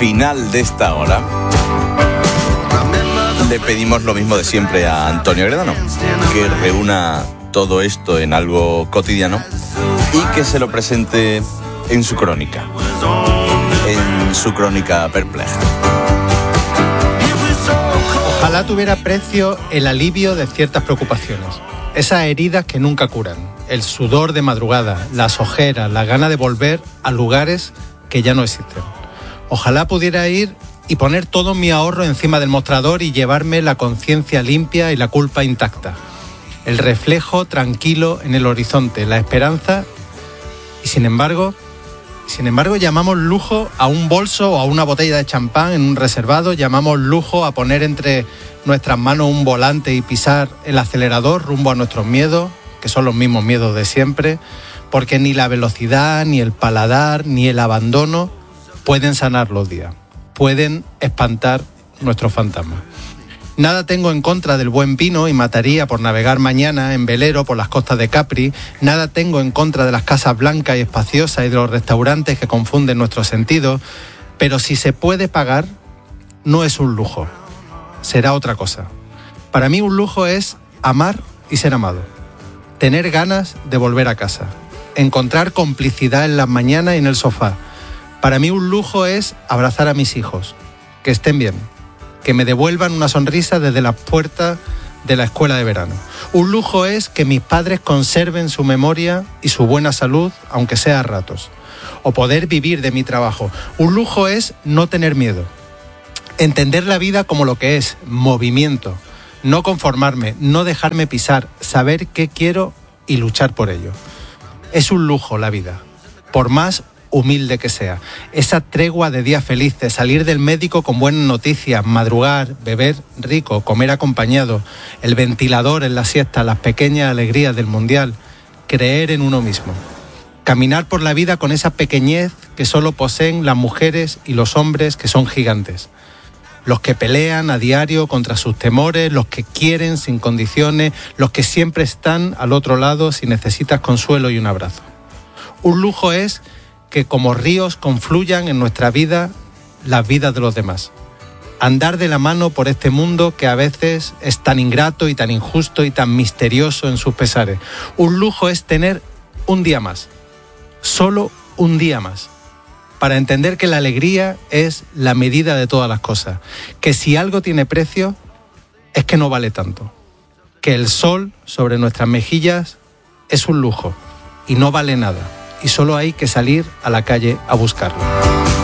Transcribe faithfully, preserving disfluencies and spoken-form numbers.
final de esta hora, le pedimos lo mismo de siempre a Antonio Gredano, que reúna todo esto en algo cotidiano y que se lo presente en su crónica, en su crónica perpleja. Ojalá tuviera precio el alivio de ciertas preocupaciones, esas heridas que nunca curan, el sudor de madrugada, las ojeras, la gana de volver a lugares que ya no existen. Ojalá pudiera ir y poner todo mi ahorro encima del mostrador y llevarme la conciencia limpia y la culpa intacta. El reflejo tranquilo en el horizonte, la esperanza, y sin embargo, sin embargo llamamos lujo a un bolso o a una botella de champán en un reservado, llamamos lujo a poner entre nuestras manos un volante y pisar el acelerador rumbo a nuestros miedos, que son los mismos miedos de siempre, porque ni la velocidad, ni el paladar, ni el abandono pueden sanar los días, pueden espantar nuestros fantasmas. Nada tengo en contra del buen vino y mataría por navegar mañana en velero por las costas de Capri. Nada tengo en contra de las casas blancas y espaciosas y de los restaurantes que confunden nuestros sentidos. Pero si se puede pagar, no es un lujo. Será otra cosa. Para mí un lujo es amar y ser amado. Tener ganas de volver a casa. Encontrar complicidad en las mañanas y en el sofá. Para mí un lujo es abrazar a mis hijos. Que estén bien. Que me devuelvan una sonrisa desde las puertas de la escuela de verano. Un lujo es que mis padres conserven su memoria y su buena salud, aunque sea a ratos. O poder vivir de mi trabajo. Un lujo es no tener miedo. Entender la vida como lo que es, movimiento. No conformarme, no dejarme pisar, saber qué quiero y luchar por ello. Es un lujo la vida, por más humilde que sea. Esa tregua de días felices, salir del médico con buenas noticias, madrugar, beber rico, comer acompañado, el ventilador en la siesta, las pequeñas alegrías del mundial, creer en uno mismo. Caminar por la vida con esa pequeñez que solo poseen las mujeres y los hombres que son gigantes. Los que pelean a diario contra sus temores, los que quieren sin condiciones, los que siempre están al otro lado si necesitas consuelo y un abrazo. Un lujo es que como ríos confluyan en nuestra vida las vidas de los demás. Andar de la mano por este mundo que a veces es tan ingrato y tan injusto y tan misterioso en sus pesares. Un lujo es tener un día más, solo un día más, para entender que la alegría es la medida de todas las cosas, que si algo tiene precio es que no vale tanto, que el sol sobre nuestras mejillas es un lujo y no vale nada. Y solo hay que salir a la calle a buscarlo.